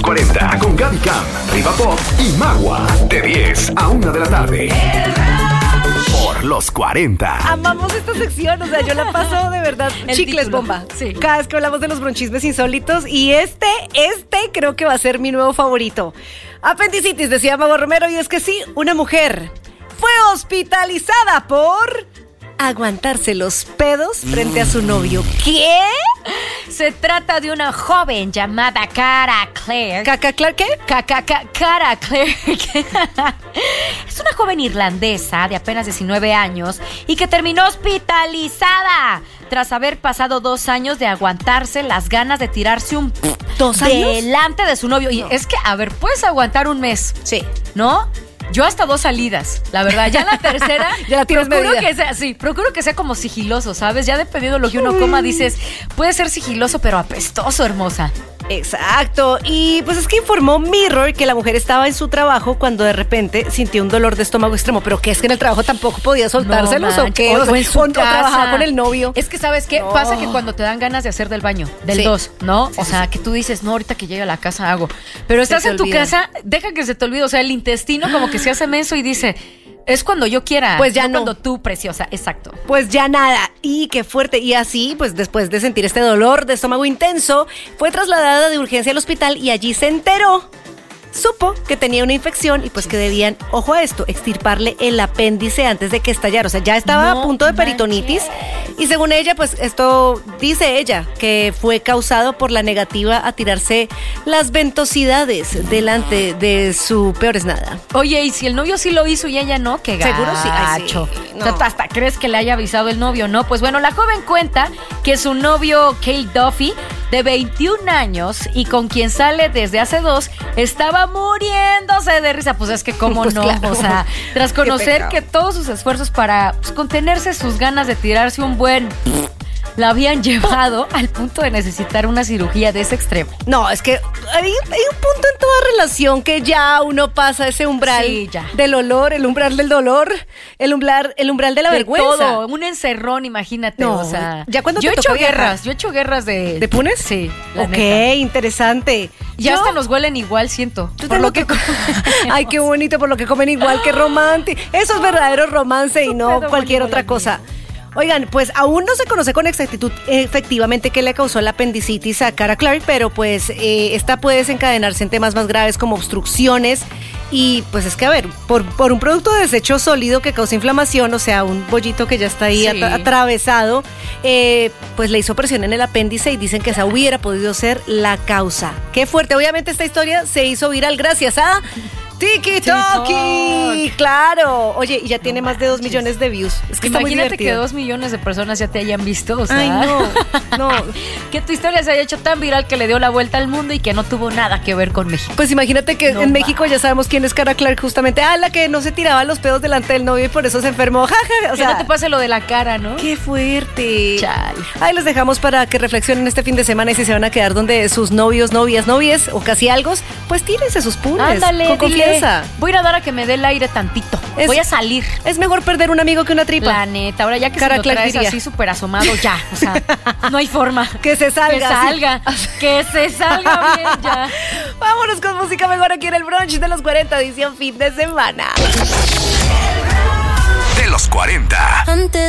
40 con Gaby Cam, Riva Pop y Magua. De 10 a 1 de la tarde. Por los 40. Amamos esta sección, o sea, yo la paso de verdad chicles título. bomba. Sí. Cada vez que hablamos de los bronchismes insólitos. Y este creo que va a ser mi nuevo favorito. Apendicitis, decía Mago Romero, y es que sí, una mujer fue hospitalizada por aguantarse los pedos frente a su novio. ¿Qué? Se trata de una joven llamada Cara Claire. ¿Caca Clark qué? Cara Claire. Es una joven irlandesa de apenas 19 años y que terminó hospitalizada tras haber pasado 2 años de aguantarse las ganas de tirarse un 2 años delante de su novio. Y es que, a ver, puedes aguantar un mes. Sí. ¿No? Yo hasta 2 salidas, la verdad. Ya la tercera, ya la tienes procuro medida. que sea, sí, procuro que sea como sigiloso, ¿sabes? Ya dependiendo de lo que uno coma, dices, puede ser sigiloso, pero apestoso, hermosa. Exacto. Y pues es que informó Mirror que la mujer estaba en su trabajo cuando de repente sintió un dolor de estómago extremo. ¿Pero qué es que en el trabajo tampoco podía soltárselos o qué? O en su o casa. trabajaba con el novio. Es que, ¿sabes qué? No. Pasa que cuando te dan ganas de hacer del baño, del Sí. 2, ¿no? Sí, o sí, sea, sí. que tú dices, no, ahorita que llegue a la casa hago. Pero Se estás te en tu olvida. casa, deja que se te olvide. O sea, el intestino como que se hace menso y dice, es cuando yo quiera. Pues ya no. Cuando tú, preciosa, exacto. Pues ya nada, y qué fuerte. Y así, pues después de sentir este dolor de estómago intenso, fue trasladada de urgencia al hospital y allí se enteró. Supo que tenía una infección y pues que debían, ojo a esto, extirparle el apéndice antes de que estallara. O sea, ya estaba No a punto de peritonitis. Y según ella, pues esto dice ella, que fue causado por la negativa a tirarse las ventosidades delante de su peor es nada. Oye, y si el novio sí lo hizo y ella no, qué gacho. Seguro sí. Ay, sí. No. O sea, tú hasta crees que le haya avisado el novio, ¿no? Pues bueno, la joven cuenta que su novio, Cale Duffy, de 21 años y con quien sale desde hace 2, estaba muriéndose de risa. Pues es que cómo Pues no, claro. o sea, tras Qué conocer pecado. que todos sus esfuerzos para pues, contenerse sus ganas de tirarse un buen la habían llevado al punto de necesitar una cirugía de ese extremo. No, es que hay un punto en toda relación que ya uno pasa ese umbral Sí, ya. del olor, el umbral del dolor, el umbral de la De vergüenza. todo, un encerrón, imagínate, No, o sea. ya cuando yo te he hecho toca viajar. guerras, yo he hecho guerras de. ¿De punes? Sí, la Ok, neta. interesante. Ya Yo- hasta nos huelen igual, siento. Yo Por tengo lo que Ay, qué bonito, por lo que comen igual, qué romántico. Eso es verdadero romance y no pedo cualquier bonito, otra la cosa. Oigan, pues aún no se conoce con exactitud efectivamente qué le causó la apendicitis a Cara Clark, pero pues esta puede desencadenarse en temas más graves como obstrucciones y pues es que a ver, por un producto de desecho sólido que causa inflamación, o sea, un bollito que ya está ahí Sí. atravesado, pues le hizo presión en el apéndice y dicen que esa hubiera podido ser la causa. Qué fuerte, obviamente esta historia se hizo viral gracias a TikTok. Claro. Oye, y ya tiene más de 2 millones de views. Es que está muy imagínate que divertido. 2 millones de personas ya te hayan visto, o sea. Ay, no. Que tu historia se haya hecho tan viral que le dio la vuelta al mundo y que no tuvo nada que ver con México. Pues imagínate que No en México ya sabemos quién es Cara Clark, justamente. Ah, la que no se tiraba los pedos delante del novio y por eso se enfermó. Ja, ja. O Que sea, no te pase lo de la cara, ¿no? qué fuerte. Chale. Ahí los dejamos para que reflexionen este fin de semana y si se van a quedar donde sus novios, novies o casi algo, pues tírense sus punes. Ándale, con dile, confianza. voy a ir a dar a que me dé el aire tantito. Es- Voy a salir. Es mejor perder un amigo que una tripa. La neta, ahora ya que Cara se lo Clark traes diría. así súper asomado, ya, o sea, no hay forma. Que se salga. Que así. salga, que se salga bien ya. Vámonos con música mejor aquí en el brunch de los 40, edición fin de semana. De los 40. Antes